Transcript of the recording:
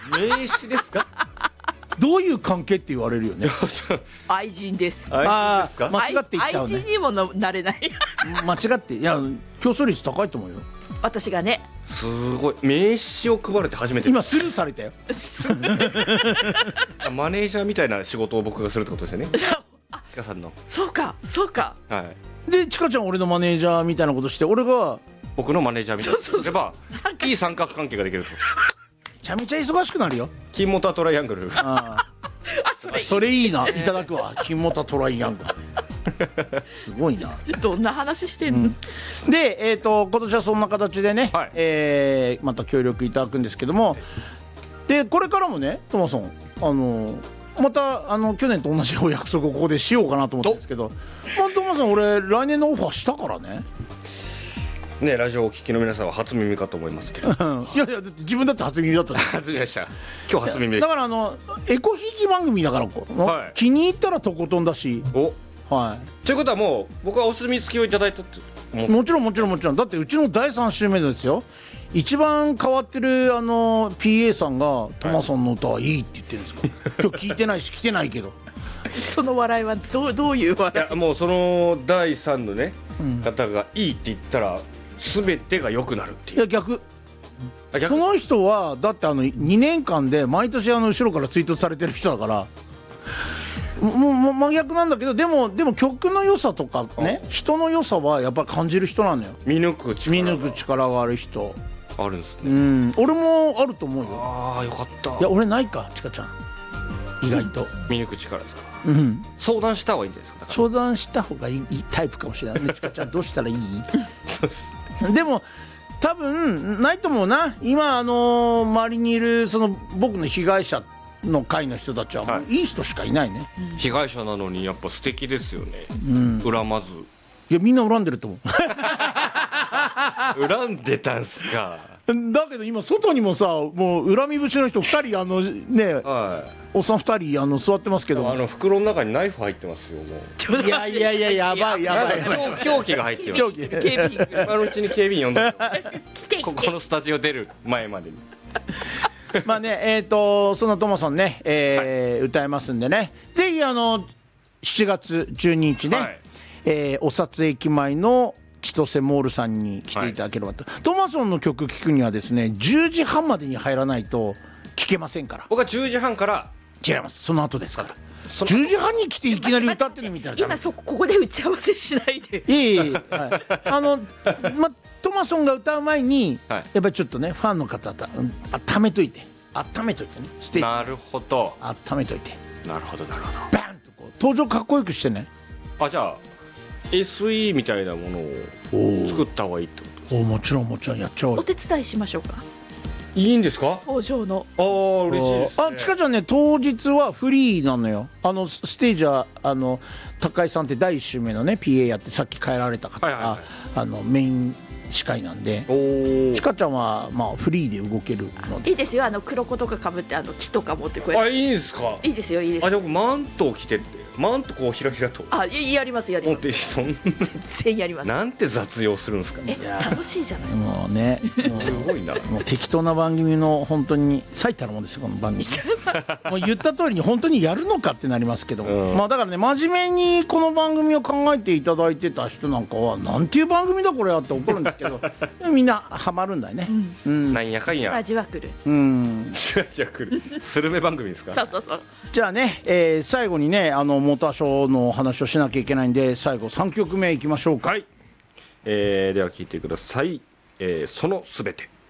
名刺ですか？ どういう関係って言われるよね。 愛人です。 あいですか？ 間違って言っちゃうね。 愛人にもなれない。 間違って、いや競争率高いと思うよ。 私がね。 すごい名刺を配れて初めて。 今スルーされたよ。 マネージャーみたいな仕事を僕がするってことですよね。ちかさんの。 そうかそうか。 はい。 でちかちゃん俺のマネージャーみたいなことして、俺が僕のマネージャーみたいなことすればそういい三角関係ができると。 めちゃめちゃ忙しくなるよ。 金モタトライアングル。 あそれいいな、いただくわ。金モタトライアングル。すごいな。 どんな話してんの？ で、今年はそんな形でね、 はい、 また協力いただくんですけども、でこれからもねトマさんまた去年と同じお約束をここでしようかなと思ったんですけど、トマさん俺来年のオファーしたからね。 ね、ラジオをお聞きの皆さんは初耳かと思いますけど。 いやだって自分だって初耳だったじゃん。 初耳でした。今日初耳でした。 だからエコひいき番組だから、 はい、 気に入ったらとことんだし。 お、 はい。 ということはもう僕はお墨付きをいただいたってもちろんだってうちの第3週目ですよ。一番変わってるPA さんがトマさんの歌はいいって言ってるんですか。今日聞いてないし来てないけど。 その笑いはどういう笑い？ いやもうその第3のね、方がいいって言ったら全てが良くなるっていう。 いや逆その人はだって2年間で毎年後ろからツイートされてる人だからもう真逆なんだけど、でも曲の良さとかね、人の良さはやっぱり感じる人なのよ。 見抜く力がある人あるんですね。 俺もあると思うよ。 ああよかった。 いや俺ないか、ちかちゃん意外と見抜く力ですか。相談した方がいいんですか。 相談した方がいいタイプかもしれないね。ちかちゃんどうしたらいい？ そうです。 でも多分ないと思うな。今周りにいるその僕の被害者の会の人たちはもういい人しかいないね。 被害者なのにやっぱ素敵ですよね。恨まず。 いやみんな恨んでると思う。 恨んでたんすか。 だけど今外にもさ、もう恨み節の人2人ね、はい、おっさん2人座ってますけど、 袋の中にナイフ入ってますよもう。 いややばい凶器が入ってます。警備員うちに警備員呼んでここのスタジオ出る前までに。 まあねそのトマさんね、歌えますんでね、ぜひ7月12日ね、お札駅前の千歳モールさんに来ていただければと、トマソンの曲聴くにはですね10時半までに入らないと聴けませんから。 僕は10時半から。違います、その後ですから。10時半に来ていきなり歌ってるみたいな。 今ここで打ち合わせしないで。 いいトマソンが歌う前に、やっぱりちょっとねファンの方と温めといてね、ステージ。 なるほど。 温めといて。 なるほどバンとこう登場かっこよくしてね。 じゃあSE みたいなものを作った方がいいってことですか。 もちろんやっちゃおう。 お手伝いしましょうか。 いいんですか。 登場の。 嬉しいですね。 ちかちゃんね当日はフリーなのよ。ステージは高井さんって第1週目のね PA やってさっき帰られた方が、メイン司会なんで、ちかちゃんはフリーで動けるのでいいですよ。黒子とかかぶって木とか持ってこいいんですか。 いいですよ。じゃあ僕マントを着てってマントこうひらひらと。 やります。全然やります。 なんて雑用するんですか。 楽しいじゃない。 もうねすごいな。 もう適当な番組の本当に最たるもんですよこの番組。もう言った通りに本当にやるのかってなりますけども、だからね真面目にこの番組を考えていただいてた人なんかはなんていう番組だこれはって怒るんですけどみんなハマるんだよね。 なんやかんやじわくる。 じわじわくるスルメ番組ですか。 そうじゃあね、最後にねモーターショーの話をしなきゃいけないんで最後3曲目いきましょうか。 はい、では聴いてください、そのすべて。